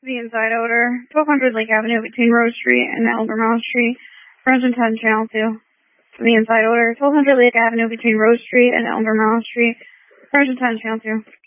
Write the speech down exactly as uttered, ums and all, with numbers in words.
The inside odor, twelve hundred Lake Avenue between Rose Street and Albemarle Street. one hundred ten, channel two. The inside odor, twelve hundred Lake Avenue between Rose Street and Albemarle Street. one hundred ten, channel two.